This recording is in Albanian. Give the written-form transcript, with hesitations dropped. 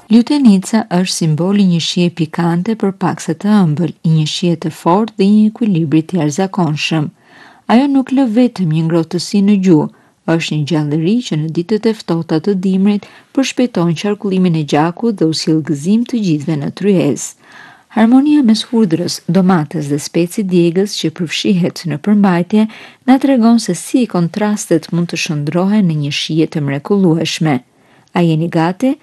Lutenica është simboli një shije pikante për paksa të ëmbël, i një shije të fortë dhe një ekuilibri të jashtëzakonshëm. Ajo nuk lë vetëm një ngrohtësi në gjuhë, është një gjallëri që në ditët e ftohta të dimrit përshpejton qarkullimin e gjakut dhe sjell gëzim të gjithëve në tryezë. Harmonia mes hudrës, domates dhe speci djegës që përfshihet në përmbajtje na tregon se si kontrastet mund të shndrohen në një shije të mrekullueshme. A jeni gati?